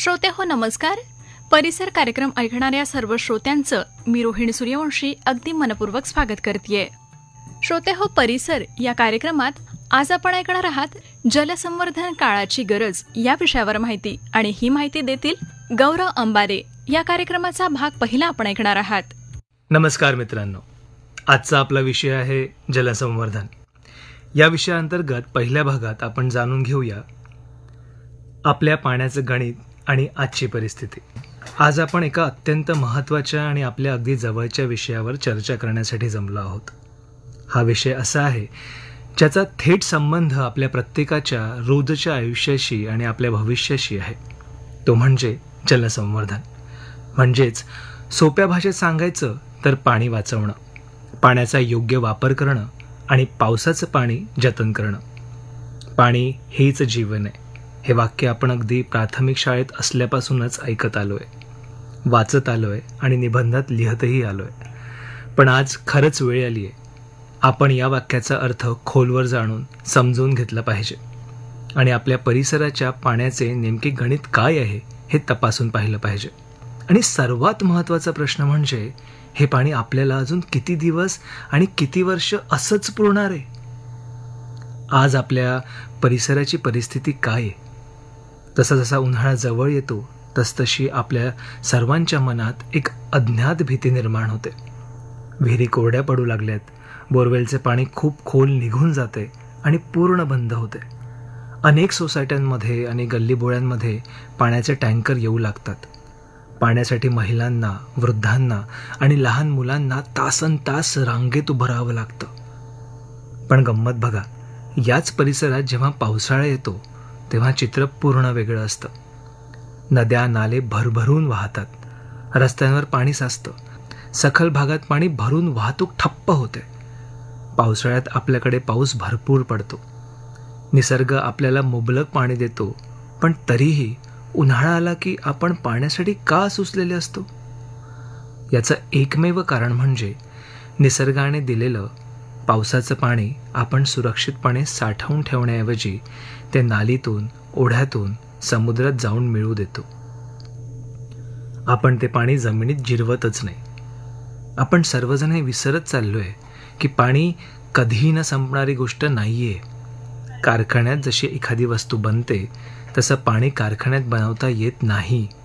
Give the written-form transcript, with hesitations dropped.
श्रोते हो नमस्कार. परिसर कार्यक्रम ऐकणाऱ्या सर्व श्रोत्यांचं मी रोहिणी सूर्यवंशी अगदी मनपूर्वक स्वागत करतेय. श्रोते हो परिसर या कार्यक्रमात आज आपण ऐकणार आहात जलसंवर्धन काळाची गरज या विषयावर माहिती, आणि ही माहिती देतील गौरव अंबारे. या कार्यक्रमाचा भाग पहिला आपण ऐकणार आहात. नमस्कार मित्रांनो, आजचा आपला विषय आहे जलसंवर्धन. या विषयाअंतर्गत पहिल्या भागात आपण जाणून घेऊया आपल्या पाण्याचं गणित आणि आजची परिस्थिती. आज आपण एका अत्यंत महत्त्वाच्या आणि आपल्या अगदी जवळच्या विषयावर चर्चा करण्यासाठी जमलो आहोत. हा विषय असा आहे ज्याचा थेट संबंध आपल्या प्रत्येकाच्या रोजच्या आयुष्याशी आणि आपल्या भविष्याशी आहे. तो म्हणजे जलसंवर्धन. म्हणजेच सोप्या भाषेत सांगायचं तर पाणी वाचवणं, पाण्याचा योग्य वापर करणं आणि पावसाचं पाणी जतन करणं. पाणी हेच जीवन आहे. हे वाक्य आपण अगदी प्राथमिक शाळेत असल्यापासूनच ऐकत आलोय, वाचत आलोय आणि निबंधात लिहतही आलोय. पण आज खरंच वेळ आली आहे आपण या वाक्याचा अर्थ खोलवर जाणून समजून घेतला पाहिजे आणि आपल्या परिसराच्या पाण्याचे नेमके गणित काय आहे हे तपासून पाहिलं पाहिजे. आणि सर्वात महत्त्वाचा प्रश्न म्हणजे हे पाणी आपल्याला अजून किती दिवस आणि किती वर्ष असंच पुरणार आहे? आज आपल्या परिसराची परिस्थिती काय आहे? जसा जसा उन्हाळा जवळ येतो तसतशी आपल्या सर्वांच्या मनात एक अज्ञात भीती निर्माण होते. विहिरी कोरड्या पडू लागल्यात, बोरवेलचे पाणी खूप खोल निघून जाते आणि पूर्ण बंद होते. अनेक सोसायट्यांमध्ये आणि गल्लीबोळ्यांमध्ये पाण्याचे टँकर येऊ लागतात. पाण्यासाठी महिलांना, वृद्धांना आणि लहान मुलांना तासनतास रांगेत उभं राहावं लागतं. पण गंमत बघा, याच परिसरात जेव्हा पावसाळा येतो तेव्हा चित्र पूर्ण वेगळं असतं. नद्या नाले भरभरून वाहतात, रस्त्यांवर पाणी साचतं, सखल भागात पाणी भरून वाहतूक ठप्प होते. पावसाळ्यात आपल्याकडे पाऊस भरपूर पडतो, निसर्ग आपल्याला मुबलक पाणी देतो, पण तरीही उन्हाळा आला की आपण पाण्यासाठी का सुचलेले असतो? याचं एकमेव कारण म्हणजे निसर्गाने दिलेलं पावसाचं पाणी आपण सुरक्षितपणे साठवून ठेवण्याऐवजी ते नालीतून, ओढ्यातून, समुद्रात जाऊन मिळू देतो. आपण ते पाणी जमिनीत जिरवतच नाही. आपण सर्वजण हे विसरत चाललोय की पाणी कधीही न संपणारी गोष्ट नाहीये. कारखान्यात जशी एखादी वस्तू बनते तसं पाणी कारखान्यात बनवता येत नाही.